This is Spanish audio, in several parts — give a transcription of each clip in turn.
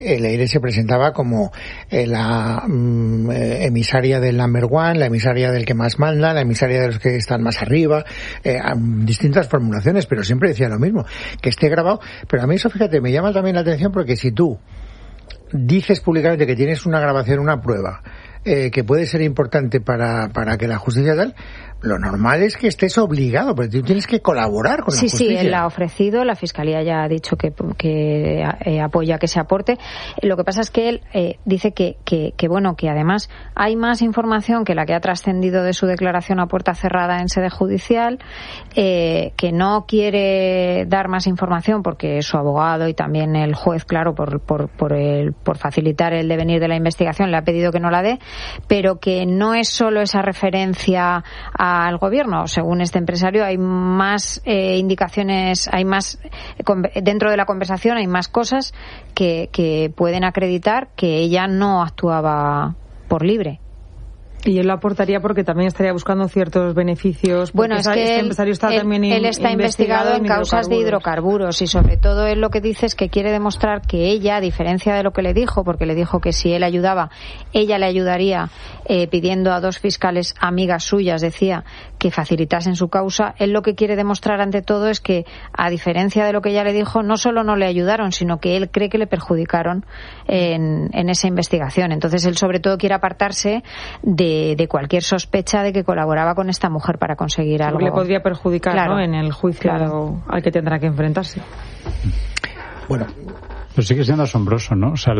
Leire se presentaba como la emisaria del number one, la emisaria del que más manda, la emisaria de los que están más arriba, distintas formulaciones, pero siempre decía lo mismo, que esté grabado. Pero a mí eso, fíjate, me llama también la atención, porque si tú dices públicamente que tienes una grabación, una prueba, que puede ser importante para que la justicia tal, lo normal es que estés obligado, porque tú tienes que colaborar con la justicia. Sí, él la ha ofrecido, la Fiscalía ya ha dicho que apoya que se aporte. Lo que pasa es que él dice que bueno, que además hay más información que la que ha trascendido de su declaración a puerta cerrada en sede judicial, que no quiere dar más información porque su abogado y también el juez, claro, por facilitar el devenir de la investigación, le ha pedido que no la dé, pero que no es solo esa referencia al gobierno. Según este empresario, hay más indicaciones, hay más dentro de la conversación, hay más cosas que pueden acreditar que ella no actuaba por libre. Y él lo aportaría porque también estaría buscando ciertos beneficios. Bueno, es que él está investigado en causas de hidrocarburos, y sobre todo él lo que dice es que quiere demostrar que ella, a diferencia de lo que le dijo, porque le dijo que si él ayudaba, ella le ayudaría, pidiendo a 2 fiscales amigas suyas, decía, que facilitasen su causa. Él lo que quiere demostrar ante todo es que, a diferencia de lo que ella le dijo, no solo no le ayudaron, sino que él cree que le perjudicaron en esa investigación. Entonces él sobre todo quiere apartarse de cualquier sospecha de que colaboraba con esta mujer para conseguir algo. Le podría perjudicar, claro, ¿no?, en el juicio, claro, al que tendrá que enfrentarse. Bueno, pues sigue siendo asombroso, ¿no? O sea,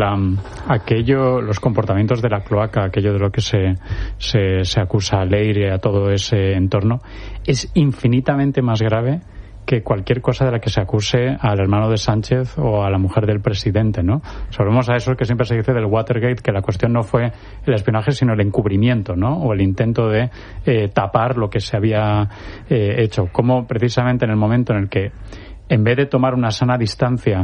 los comportamientos de la cloaca, aquello de lo que se acusa a Leire, a todo ese entorno, es infinitamente más grave que cualquier cosa de la que se acuse al hermano de Sánchez o a la mujer del presidente, ¿no? Volvemos a eso que siempre se dice del Watergate, que la cuestión no fue el espionaje, sino el encubrimiento, ¿no? O el intento de tapar lo que se había hecho. Como precisamente en el momento en el que, en vez de tomar una sana distancia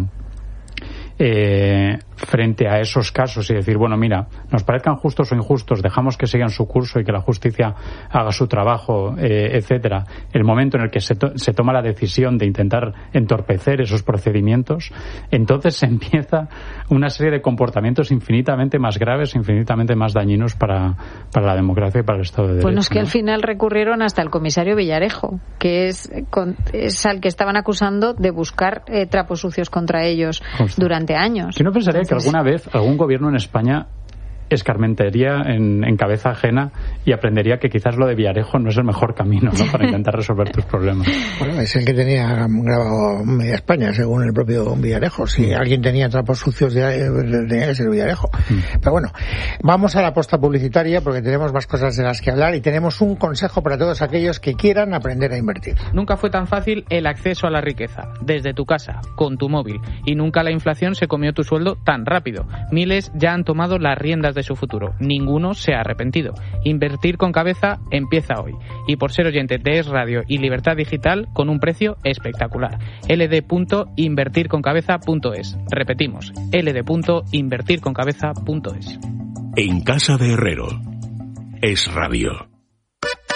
frente a esos casos y decir, bueno, mira, nos parezcan justos o injustos, dejamos que sigan su curso y que la justicia haga su trabajo, etcétera, el momento en el que se toma la decisión de intentar entorpecer esos procedimientos, entonces se empieza una serie de comportamientos infinitamente más graves, infinitamente más dañinos para la democracia y para el Estado de Derecho. Bueno, es que al final recurrieron hasta el comisario Villarejo, que es al que estaban acusando de buscar trapos sucios contra ellos durante años. Yo no pensaría que alguna vez algún gobierno en España escarmentaría en cabeza ajena y aprendería que quizás lo de Villarejo no es el mejor camino, ¿no?, para intentar resolver tus problemas. Bueno, es el que tenía grabado media España, según el propio Villarejo. Si alguien tenía trapos sucios, tenía que ser Villarejo. Pero bueno, vamos a la posta publicitaria porque tenemos más cosas de las que hablar y tenemos un consejo para todos aquellos que quieran aprender a invertir. Nunca fue tan fácil el acceso a la riqueza, desde tu casa, con tu móvil, y nunca la inflación se comió tu sueldo tan rápido. Miles ya han tomado las riendas de su futuro. Ninguno se ha arrepentido. Invertir con cabeza empieza hoy. Y por ser oyente de Es Radio y Libertad Digital, con un precio espectacular. ld.invertirconcabeza.es. Repetimos, ld.invertirconcabeza.es. En casa de Herrero. Es Radio.